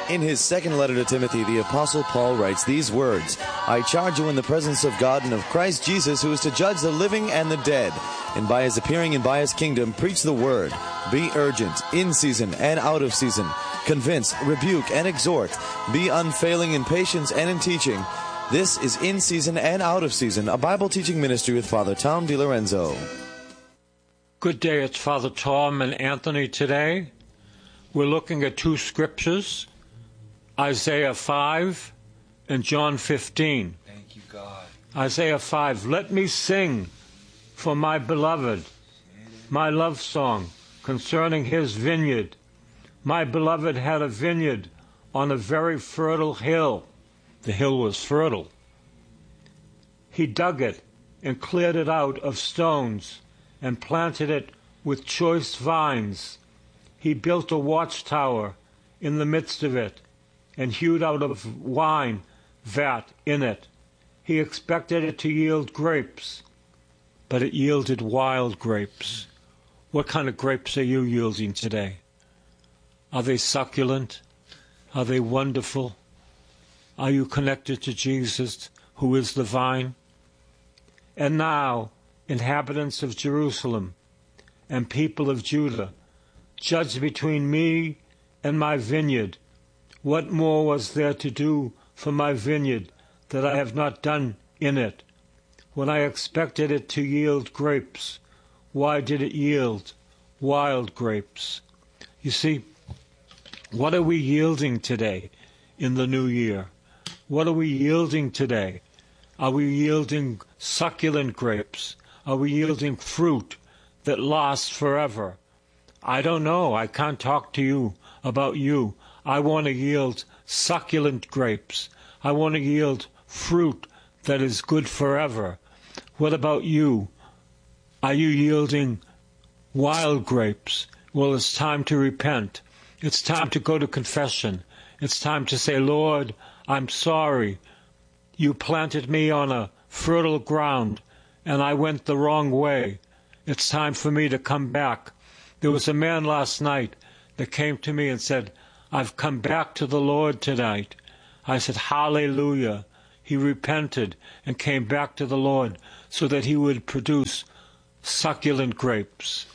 In his second letter to Timothy, the Apostle Paul writes these words, I charge you in the presence of God and of Christ Jesus, who is to judge the living and the dead, and by his appearing and by his kingdom, preach the word. Be urgent, in season and out of season. Convince, rebuke, and exhort. Be unfailing in patience and in teaching. This is In Season and Out of Season, a Bible teaching ministry with Father Tom DiLorenzo. Good day, it's Father Tom and Anthony today. We're looking at two scriptures, Isaiah 5 and John 15. Thank you, God. Isaiah 5, let me sing for my beloved, my love song concerning his vineyard. My beloved had a vineyard on a very fertile hill. The hill was fertile. He dug it and cleared it out of stones and planted it with choice vines. He built a watchtower in the midst of it and hewed out a wine vat in it. He expected it to yield grapes, but it yielded wild grapes. What kind of grapes are you yielding today? Are they succulent? Are they wonderful? Are you connected to Jesus, who is the vine? And now, inhabitants of Jerusalem and people of Judah, judge between me and my vineyard. What more was there to do for my vineyard that I have not done in it? When I expected it to yield grapes, why did it yield wild grapes? You see, what are we yielding today in the new year? What are we yielding today? Are we yielding succulent grapes? Are we yielding fruit that lasts forever? I don't know. I can't talk to you about you. I want to yield succulent grapes. I want to yield fruit that is good forever. What about you? Are you yielding wild grapes? Well, it's time to repent. It's time to go to confession. It's time to say, Lord, I'm sorry. You planted me on a fertile ground, and I went the wrong way. It's time for me to come back. There was a man last night that came to me and said, I've come back to the Lord tonight. I said, hallelujah. He repented and came back to the Lord so that he would produce succulent grapes.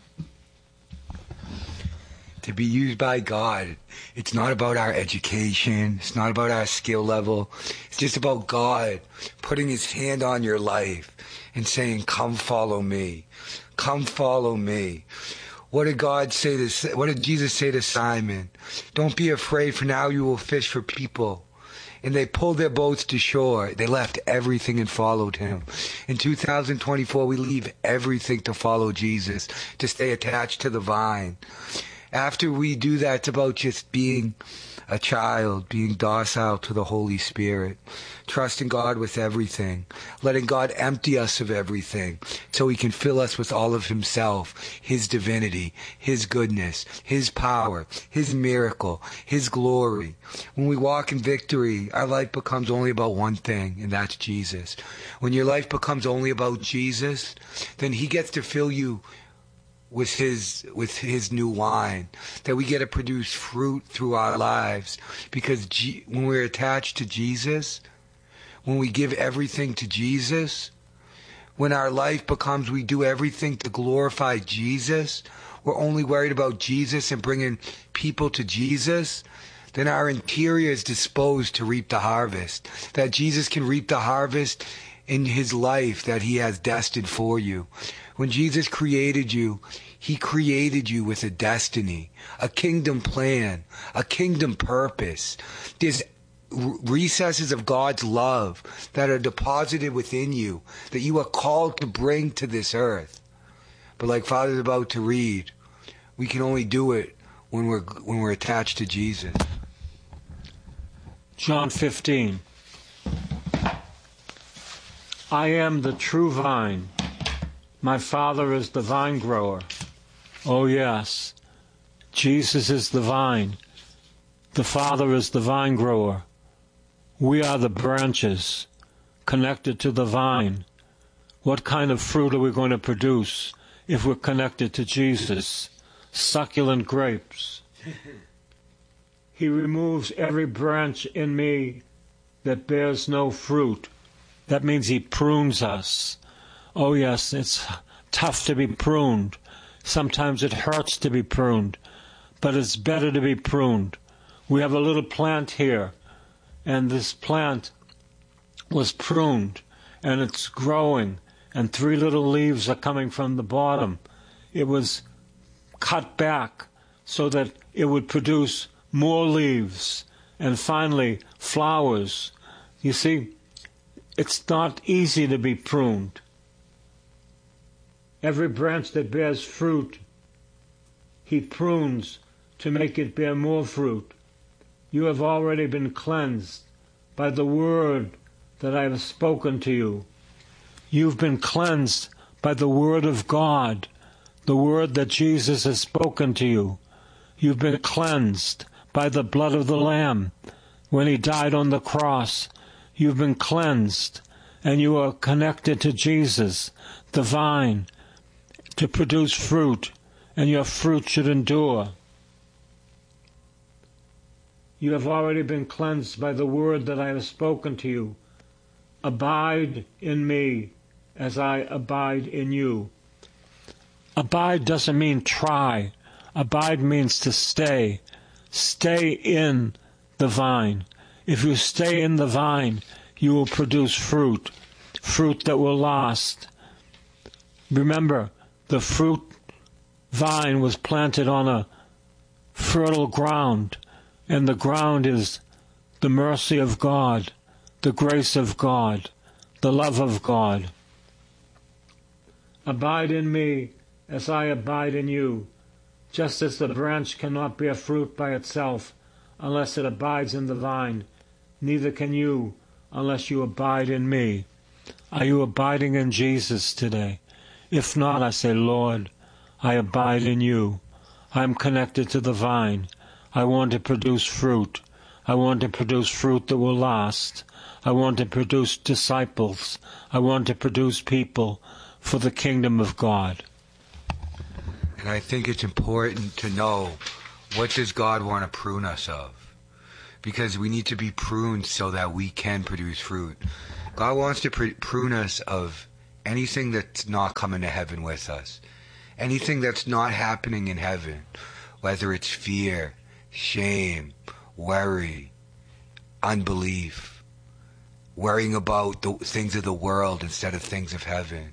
To be used by God, it's not about our education. It's not about our skill level. It's just about God putting his hand on your life and saying, come follow me. Come follow me. What did Jesus say to Simon? Don't be afraid, for now you will fish for people. And they pulled their boats to shore. They left everything and followed him. In 2024, we leave everything to follow Jesus, to stay attached to the vine. After we do that, it's about just being a child, being docile to the Holy Spirit, trusting God with everything, letting God empty us of everything so he can fill us with all of himself, his divinity, his goodness, his power, his miracle, his glory. When we walk in victory, our life becomes only about one thing, and that's Jesus. When your life becomes only about Jesus, then he gets to fill you with his new wine, that we get to produce fruit through our lives. Because when we're attached to Jesus, when we give everything to Jesus, when our life becomes we do everything to glorify Jesus, we're only worried about Jesus and bringing people to Jesus, then our interior is disposed to reap the harvest. That Jesus can reap the harvest in his life that he has destined for you. When Jesus created you, he created you with a destiny, a kingdom plan, a kingdom purpose. There's recesses of God's love that are deposited within you that you are called to bring to this earth. But like Father's about to read, we can only do it when we're attached to Jesus. John 15. I am the true vine. My Father is the vine grower. Oh yes, Jesus is the vine. The Father is the vine grower. We are the branches connected to the vine. What kind of fruit are we going to produce if we're connected to Jesus? Succulent grapes. He removes every branch in me that bears no fruit. That means He prunes us. Oh yes, it's tough to be pruned. Sometimes it hurts to be pruned, but it's better to be pruned. We have a little plant here, and this plant was pruned, and it's growing, and 3 little leaves are coming from the bottom. It was cut back so that it would produce more leaves, and finally flowers. You see, it's not easy to be pruned. Every branch that bears fruit, He prunes to make it bear more fruit. You have already been cleansed by the word that I have spoken to you. You've been cleansed by the word of God, the word that Jesus has spoken to you. You've been cleansed by the blood of the Lamb when He died on the cross. You've been cleansed, and you are connected to Jesus, the vine, to produce fruit, and your fruit should endure. You have already been cleansed by the word that I have spoken to you. Abide in me as I abide in you. Abide doesn't mean try. Abide means to stay. Stay in the vine. If you stay in the vine, you will produce fruit, fruit that will last. Remember, the fruit vine was planted on a fertile ground, and the ground is the mercy of God, the grace of God, the love of God. Abide in me as I abide in you, just as the branch cannot bear fruit by itself unless it abides in the vine, neither can you unless you abide in me. Are you abiding in Jesus today? If not, I say, Lord, I abide in you. I am connected to the vine. I want to produce fruit. I want to produce fruit that will last. I want to produce disciples. I want to produce people for the kingdom of God. And I think it's important to know, what does God want to prune us of? Because we need to be pruned so that we can produce fruit. God wants to prune us of anything that's not coming to heaven with us. Anything that's not happening in heaven. Whether it's fear, shame, worry, unbelief, worrying about the things of the world instead of things of heaven.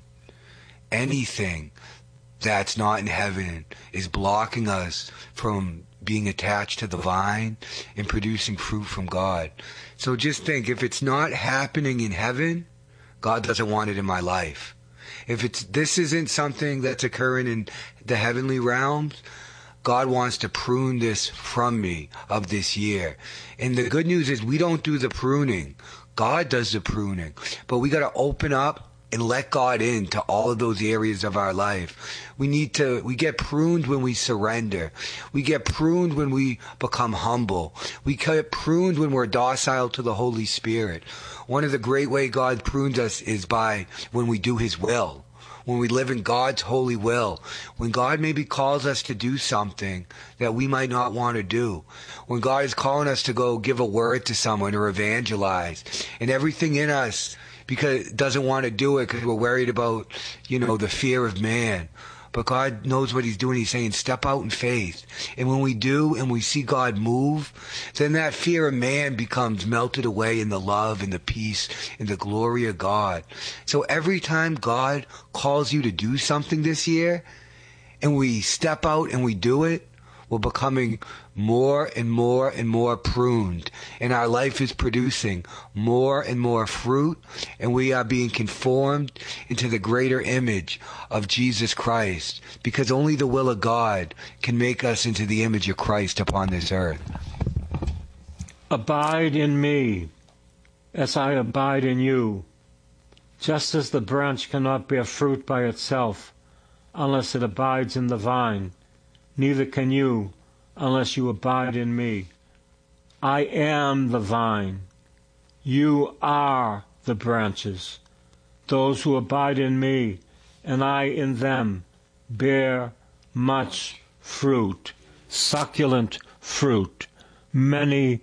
Anything that's not in heaven is blocking us from being attached to the vine and producing fruit from God. So just think, if it's not happening in heaven, God doesn't want it in my life. If this isn't something that's occurring in the heavenly realms, God wants to prune this from me of this year. And the good news is we don't do the pruning. God does the pruning. But we got to open up and let God into all of those areas of our life. We get pruned when we surrender. We get pruned when we become humble. We get pruned when we're docile to the Holy Spirit. One of the great ways God prunes us is by when we do His will. When we live in God's holy will. When God maybe calls us to do something that we might not want to do. When God is calling us to go give a word to someone or evangelize. And everything in us because doesn't want to do it because we're worried about, the fear of man. But God knows what He's doing. He's saying, step out in faith. And when we do and we see God move, then that fear of man becomes melted away in the love and the peace and the glory of God. So every time God calls you to do something this year, and we step out and we do it, we're becoming more and more and more pruned. And our life is producing more and more fruit. And we are being conformed into the greater image of Jesus Christ. Because only the will of God can make us into the image of Christ upon this earth. Abide in me as I abide in you. Just as the branch cannot bear fruit by itself unless it abides in the vine, neither can you unless you abide in me. I am the vine. You are the branches. Those who abide in me, and I in them, bear much fruit, succulent fruit, many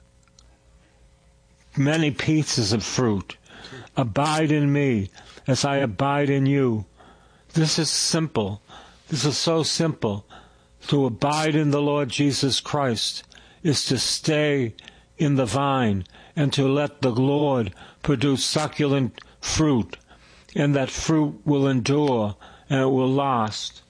pieces of fruit. Abide in me as I abide in you. This is simple. This is so simple. To abide in the Lord Jesus Christ is to stay in the vine and to let the Lord produce succulent fruit, and that fruit will endure and it will last.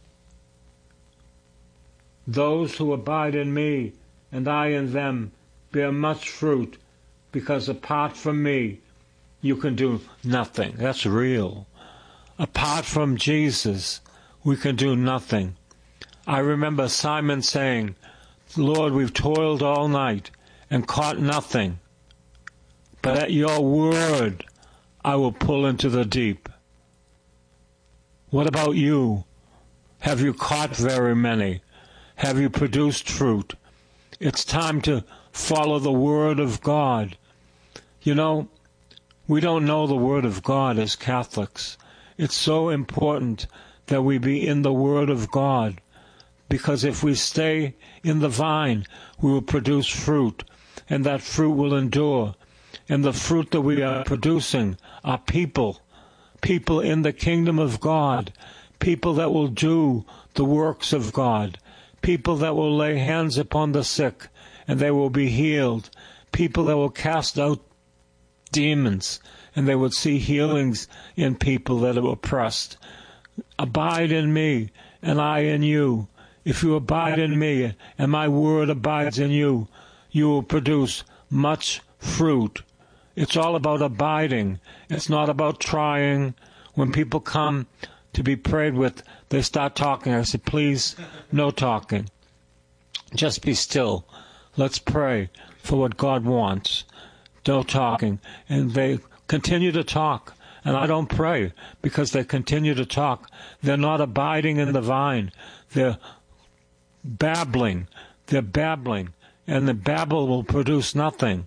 Those who abide in me and I in them bear much fruit, because apart from me you can do nothing. That's real. Apart from Jesus, we can do nothing. I remember Simon saying, Lord, we've toiled all night and caught nothing, but at your word I will pull into the deep. What about you? Have you caught very many? Have you produced fruit? It's time to follow the Word of God. You know, we don't know the Word of God as Catholics. It's so important that we be in the Word of God, because if we stay in the vine, we will produce fruit, and that fruit will endure. And the fruit that we are producing are people in the kingdom of God, people that will do the works of God, people that will lay hands upon the sick and they will be healed, people that will cast out demons and they will see healings in people that are oppressed. Abide in me and I in you. If you abide in me and my word abides in you, you will produce much fruit. It's all about abiding. It's not about trying. When people come to be prayed with, they start talking. I say, please, no talking. Just be still. Let's pray for what God wants. No talking. And they continue to talk. And I don't pray because they continue to talk. They're not abiding in the vine. They're babbling. They're babbling. And the babble will produce nothing.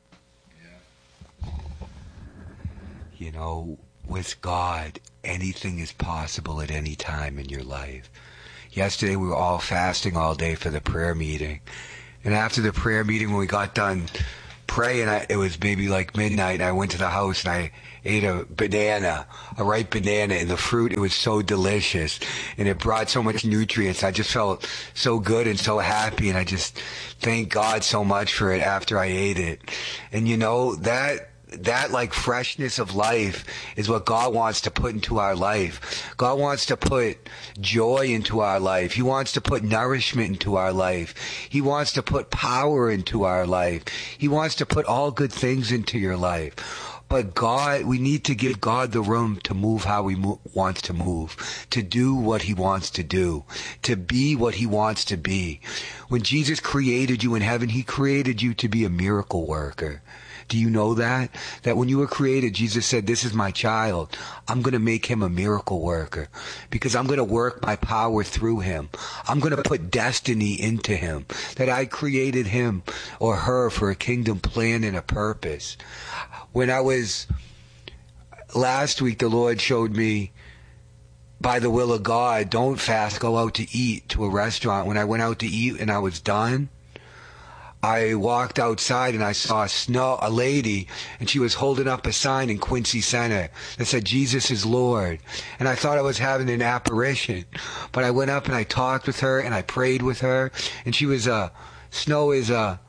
You know, with God, anything is possible at any time in your life. Yesterday we were all fasting all day for the prayer meeting. And after the prayer meeting, when we got done praying, it was maybe like midnight, and I went to the house and I ate a ripe banana, and the fruit, it was so delicious. And it brought so much nutrients. I just felt so good and so happy, and I just thank God so much for it after I ate it. And you know, that like freshness of life is what God wants to put into our life. God wants to put joy into our life. He wants to put nourishment into our life. He wants to put power into our life. He wants to put all good things into your life. But God, we need to give God the room to move how He wants to move, to do what He wants to do, to be what He wants to be. When Jesus created you in heaven, He created you to be a miracle worker. Do you know that? That when you were created, Jesus said, this is my child. I'm going to make him a miracle worker because I'm going to work my power through him. I'm going to put destiny into him. That I created him or her for a kingdom plan and a purpose. When I was, last week, the Lord showed me, by the will of God, don't fast, go out to eat to a restaurant. When I went out to eat and I was done, I walked outside and I saw a lady, and she was holding up a sign in Quincy Center that said, Jesus is Lord. And I thought I was having an apparition. But I went up and I talked with her and I prayed with her. And she was Snow is a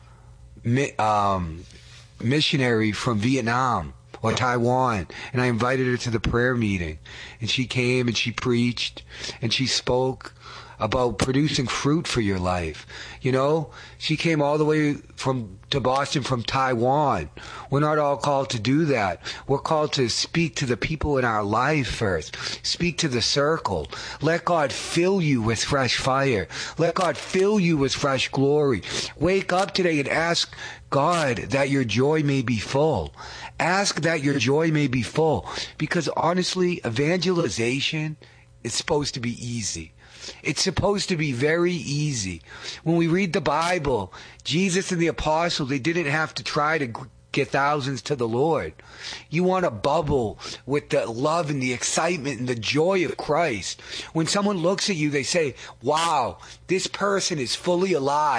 missionary from Vietnam or Taiwan. And I invited her to the prayer meeting. And she came and she preached and she spoke about producing fruit for your life. You know, she came all the way to Boston from Taiwan. We're not all called to do that. We're called to speak to the people in our life first. Speak to the circle. Let God fill you with fresh fire. Let God fill you with fresh glory. Wake up today and ask God that your joy may be full. Ask that your joy may be full. Because honestly, evangelization is supposed to be easy. It's supposed to be very easy. When we read the Bible, Jesus and the apostles, they didn't have to try to get thousands to the Lord. You want to bubble with the love and the excitement and the joy of Christ. When someone looks at you, they say, wow, this person is fully alive.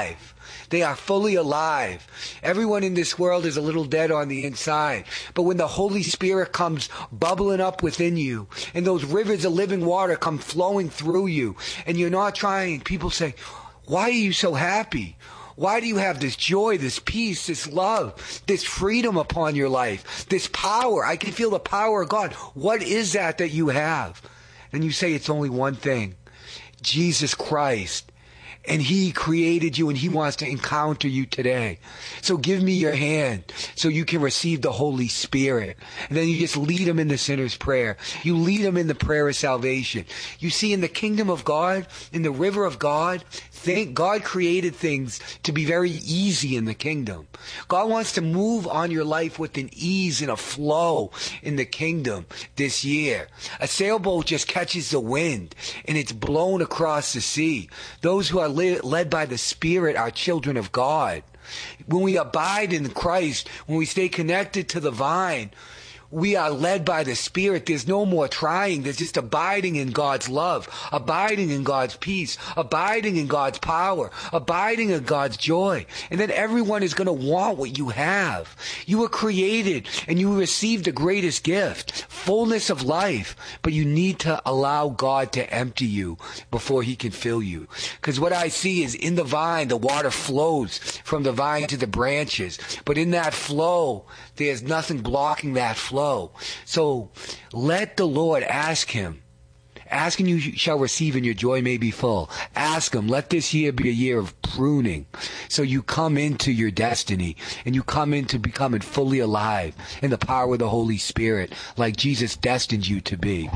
They are fully alive. Everyone in this world is a little dead on the inside. But when the Holy Spirit comes bubbling up within you, and those rivers of living water come flowing through you, and you're not trying, people say, why are you so happy? Why do you have this joy, this peace, this love, this freedom upon your life, this power? I can feel the power of God. What is that you have? And you say it's only one thing, Jesus Christ. And He created you and He wants to encounter you today. So give me your hand so you can receive the Holy Spirit. And then you just lead them in the sinner's prayer. You lead them in the prayer of salvation. You see, in the kingdom of God, in the river of God, God created things to be very easy in the kingdom. God wants to move on your life with an ease and a flow in the kingdom this year. A sailboat just catches the wind and it's blown across the sea. Those who are led by the Spirit are children of God. When we abide in Christ, when we stay connected to the vine, we are led by the Spirit. There's no more trying. There's just abiding in God's love, abiding in God's peace, abiding in God's power, abiding in God's joy. And then everyone is going to want what you have. You were created and you received the greatest gift, fullness of life. But you need to allow God to empty you before He can fill you. Because what I see is in the vine, the water flows from the vine to the branches. But in that flow, there's nothing blocking that flow. So let the Lord ask Him. Ask and you shall receive and your joy may be full. Ask Him. Let this year be a year of pruning. So you come into your destiny and you come into becoming fully alive in the power of the Holy Spirit like Jesus destined you to be.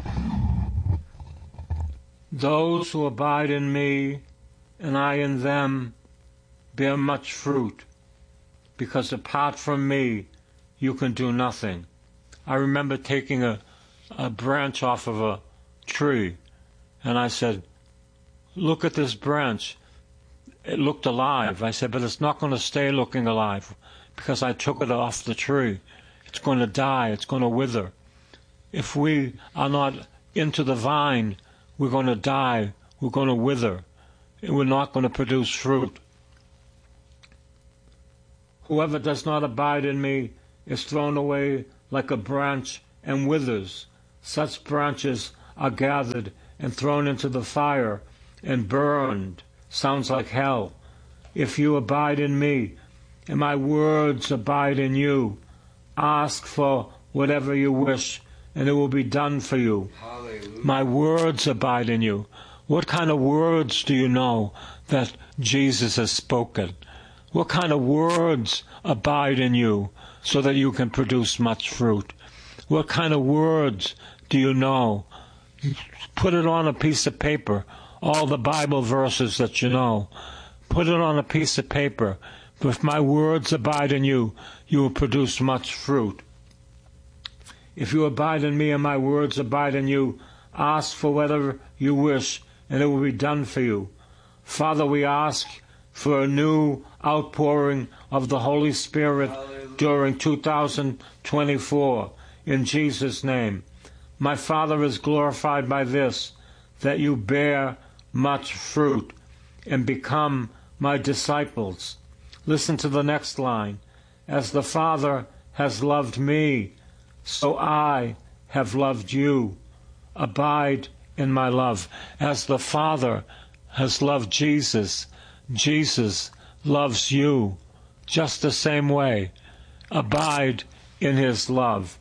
Those who abide in me and I in them bear much fruit, because apart from me you can do nothing. I remember taking a branch off of a tree, and I said, look at this branch. It looked alive. I said, but it's not going to stay looking alive because I took it off the tree. It's going to die. It's going to wither. If we are not into the vine, we're going to die. We're going to wither. And we're not going to produce fruit. Whoever does not abide in me is thrown away like a branch and withers. Such branches are gathered and thrown into the fire and burned. Sounds like hell. If you abide in me and my words abide in you, ask for whatever you wish and it will be done for you. Hallelujah. My words abide in you. What kind of words do you know that Jesus has spoken? What kind of words abide in you so that you can produce much fruit? What kind of words do you know? Put it on a piece of paper, all the Bible verses that you know. Put it on a piece of paper. If my words abide in you, you will produce much fruit. If you abide in me and my words abide in you, ask for whatever you wish, and it will be done for you. Father, we ask for a new outpouring of the Holy Spirit during 2024, in Jesus' name. My Father is glorified by this, that you bear much fruit and become my disciples. Listen to the next line. As the Father has loved me, so I have loved you. Abide in my love. As the Father has loved Jesus, Jesus loves you just the same way. Abide in His love.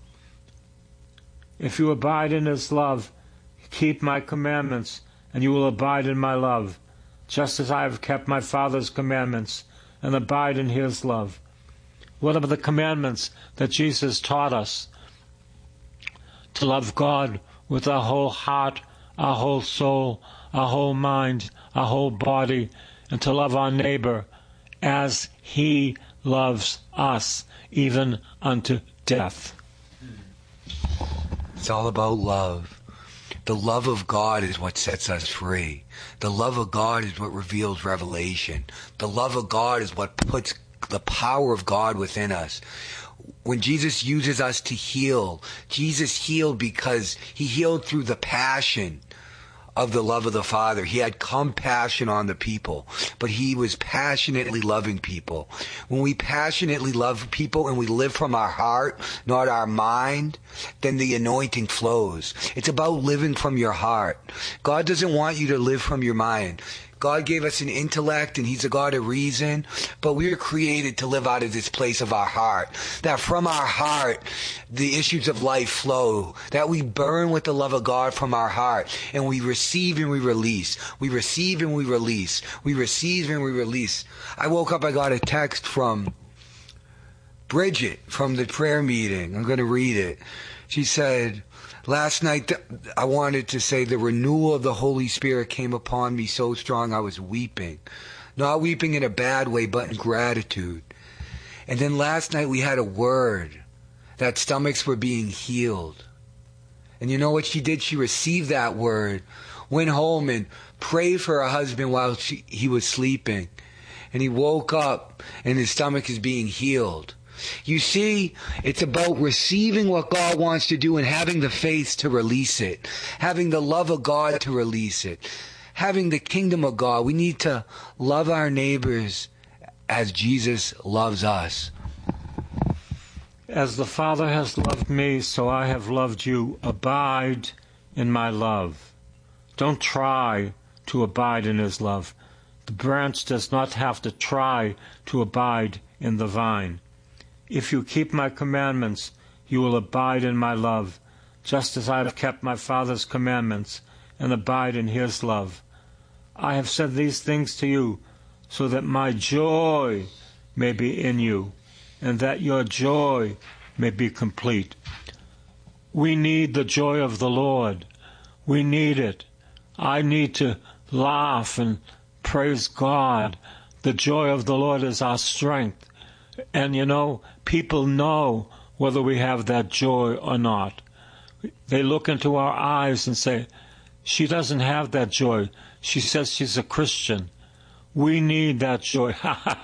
If you abide in His love, keep my commandments, and you will abide in my love, just as I have kept my Father's commandments and abide in His love. What are the commandments that Jesus taught us? To love God with our whole heart, our whole soul, our whole mind, our whole body, and to love our neighbor as He loves us, even unto death. It's all about love. The love of God is what sets us free. The love of God is what reveals revelation. The love of God is what puts the power of God within us. When Jesus uses us to heal, Jesus healed because He healed through the passion of the love of the Father. He had compassion on the people, but he was passionately loving people. When we passionately love people and we live from our heart, not our mind, then the anointing flows. It's about living from your heart. God doesn't want you to live from your mind. God gave us an intellect, and he's a God of reason, but we were created to live out of this place of our heart. That from our heart, the issues of life flow. That we burn with the love of God from our heart, and we receive and we release. We receive and we release. We receive and we release. I woke up, I got a text from Bridget from the prayer meeting. I'm going to read it. She said, last night, I wanted to say the renewal of the Holy Spirit came upon me so strong I was weeping. Not weeping in a bad way, but in gratitude. And then last night we had a word that stomachs were being healed. And you know what she did? She received that word, went home and prayed for her husband while he was sleeping. And he woke up and his stomach is being healed. You see, it's about receiving what God wants to do and having the faith to release it. Having the love of God to release it. Having the kingdom of God. We need to love our neighbors as Jesus loves us. As the Father has loved me, so I have loved you. Abide in my love. Don't try to abide in his love. The branch does not have to try to abide in the vine. If you keep my commandments, you will abide in my love, just as I have kept my Father's commandments and abide in his love. I have said these things to you, so that my joy may be in you, and that your joy may be complete. We need the joy of the Lord. We need it. I need to laugh and praise God. The joy of the Lord is our strength. And you know, people know whether we have that joy or not. They look into our eyes and say, she doesn't have that joy. She says she's a Christian. We need that joy.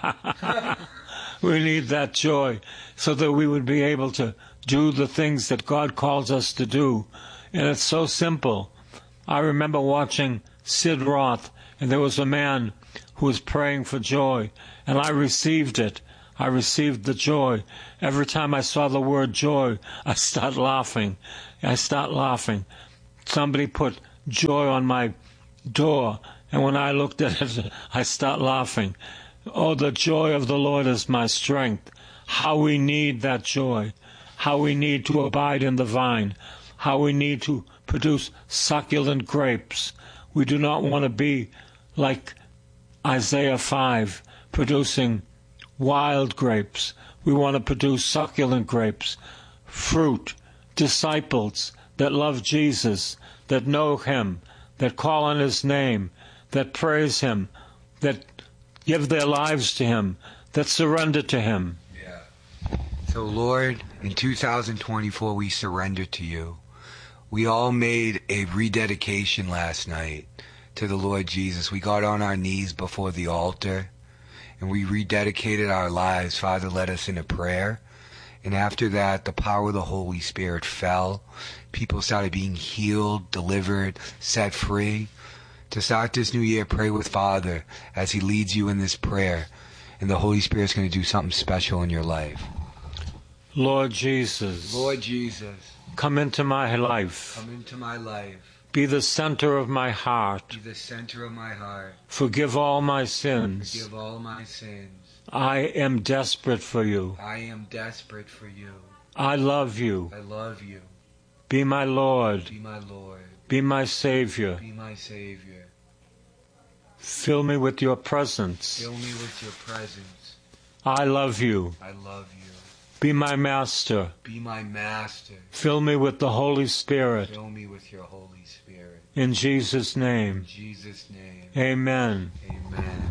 We need that joy so that we would be able to do the things that God calls us to do. And it's so simple. I remember watching Sid Roth, and there was a man who was praying for joy, and I received it. I received the joy. Every time I saw the word joy, I start laughing. Somebody put joy on my door, and when I looked at it, I start laughing. Oh, the joy of the Lord is my strength. How we need that joy. How we need to abide in the vine. How we need to produce succulent grapes. We do not want to be like Isaiah 5, producing wild grapes. We want to produce succulent grapes, fruit, disciples that love Jesus, that know him, that call on his name, that praise him, that give their lives to him, that surrender to him. Yeah. So Lord, in 2024 we surrender to you. We all made a rededication last night to the Lord Jesus. We got on our knees before the altar and we rededicated our lives. Father led us in a prayer. And after that, the power of the Holy Spirit fell. People started being healed, delivered, set free. To start this new year, pray with Father as he leads you in this prayer. And the Holy Spirit's going to do something special in your life. Lord Jesus. Lord Jesus. Come into my life. Come into my life. Be the center of my heart. Be the center of my heart. Forgive all my sins. Forgive all my sins. I am desperate for you. I am desperate for you. I love you. I love you. Be my Lord. Be my Lord. Be my Savior. Be my Savior. Fill me with your presence. Fill me with your presence. I love you. I love you. Be my Master. Be my Master. Fill me with the Holy Spirit. Fill me with your Holy Spirit. In Jesus' name. In Jesus' name. Amen. Amen.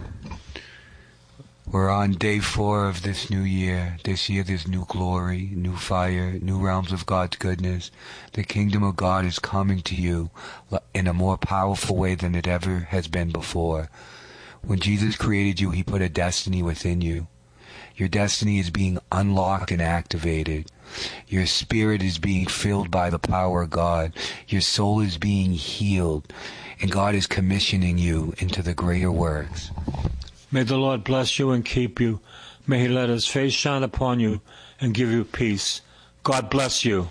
We're on day 4 of this new year. This year there's new glory, new fire, new realms of God's goodness. The kingdom of God is coming to you in a more powerful way than it ever has been before. When Jesus created you, he put a destiny within you. Your destiny is being unlocked and activated. Your spirit is being filled by the power of God. Your soul is being healed. And God is commissioning you into the greater works. May the Lord bless you and keep you. May He let His face shine upon you and give you peace. God bless you.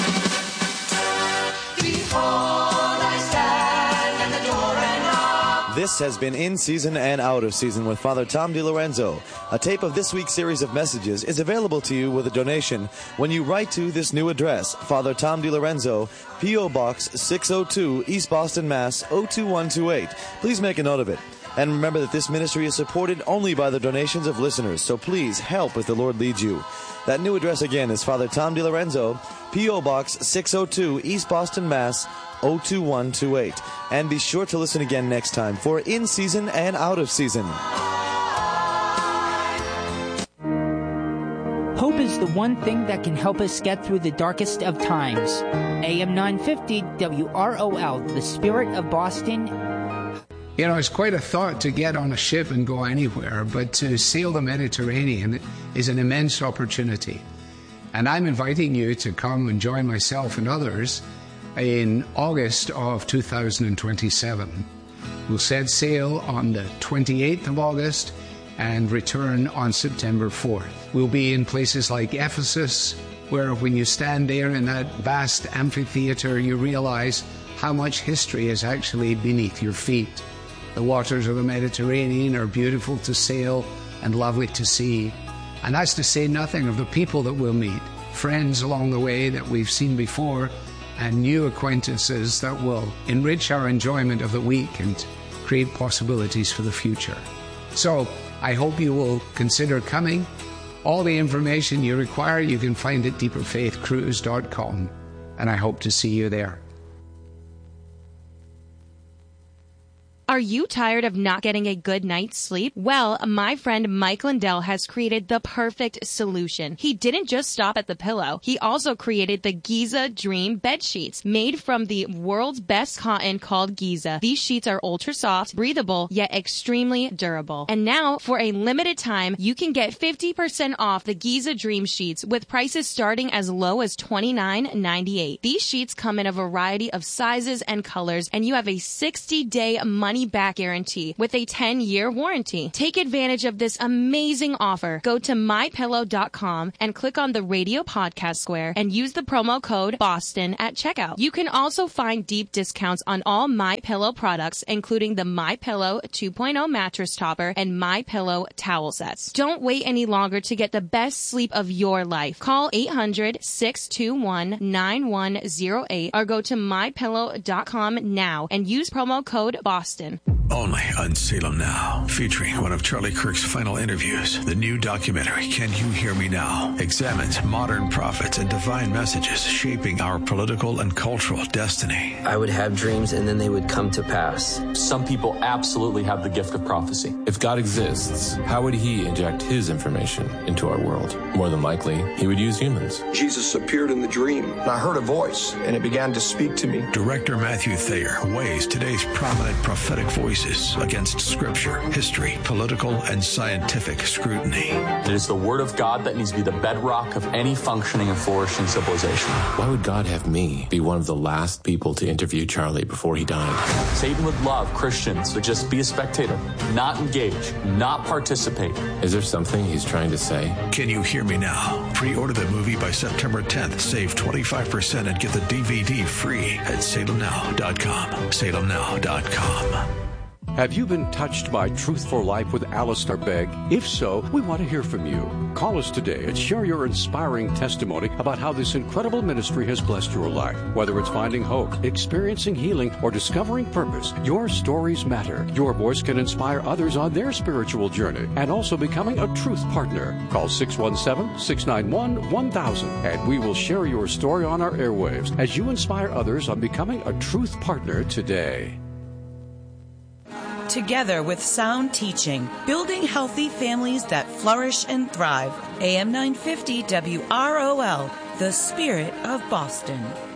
This has been In Season and Out of Season with Father Tom DiLorenzo. A tape of this week's series of messages is available to you with a donation when you write to this new address, Father Tom DiLorenzo, P.O. Box 602, East Boston, Mass. 02128. Please make a note of it. And remember that this ministry is supported only by the donations of listeners, so please help as the Lord leads you. That new address again is Father Tom DiLorenzo, P.O. Box 602, East Boston, Mass. 02128. And be sure to listen again next time for In Season and Out of Season. Hope is the one thing that can help us get through the darkest of times. AM 950 WROL, the Spirit of Boston. You know, it's quite a thought to get on a ship and go anywhere, but to sail the Mediterranean is an immense opportunity. And I'm inviting you to come and join myself and others in August of 2027. We'll set sail on the 28th of August and return on September 4th. We'll be in places like Ephesus, where when you stand there in that vast amphitheater, you realize how much history is actually beneath your feet. The waters of the Mediterranean are beautiful to sail and lovely to see. And that's to say nothing of the people that we'll meet, friends along the way that we've seen before, and new acquaintances that will enrich our enjoyment of the week and create possibilities for the future. So I hope you will consider coming. All the information you require you can find at deeperfaithcruise.com, and I hope to see you there. Are you tired of not getting a good night's sleep? Well, my friend Mike Lindell has created the perfect solution. He didn't just stop at the pillow. He also created the Giza Dream bed sheets, made from the world's best cotton called Giza. These sheets are ultra soft, breathable, yet extremely durable. And now, for a limited time, you can get 50% off the Giza Dream sheets with prices starting as low as $29.98. These sheets come in a variety of sizes and colors, and you have a 60-day money-back guarantee with a 10-year warranty. Take advantage of this amazing offer. Go to mypillow.com and click on the radio podcast square and use the promo code BOSTON at checkout. You can also find deep discounts on all MyPillow products, including the MyPillow 2.0 mattress topper and MyPillow towel sets. Don't wait any longer to get the best sleep of your life. Call 800-621-9108 or go to mypillow.com now and use promo code BOSTON. Only on Salem Now, featuring one of Charlie Kirk's final interviews. The new documentary, Can You Hear Me Now?, examines modern prophets and divine messages shaping our political and cultural destiny. I would have dreams and then they would come to pass. Some people absolutely have the gift of prophecy. If God exists, how would He inject His information into our world? More than likely, He would use humans. Jesus appeared in the dream, and I heard a voice, and it began to speak to me. Director Matthew Thayer weighs today's prominent prophetic voices against scripture, history, political, and scientific scrutiny. It is the Word of God that needs to be the bedrock of any functioning and flourishing civilization. Why would God have me be one of the last people to interview Charlie before he died? Satan would love Christians to just be a spectator, not engage, not participate. Is there something he's trying to say? Can You Hear Me Now? Pre-order the movie by September 10th. Save 25% and get the DVD free at salemnow.com. salemnow.com. Have you been touched by Truth for Life with Alistair Begg? If so, we want to hear from you. Call us today and share your inspiring testimony about how this incredible ministry has blessed your life. Whether it's finding hope, experiencing healing, or discovering purpose, your stories matter. Your voice can inspire others on their spiritual journey and also becoming a truth partner. Call 617-691-1000 and we will share your story on our airwaves as you inspire others on becoming a truth partner today. Together with sound teaching, building healthy families that flourish and thrive. AM 950 WROL, the Spirit of Boston.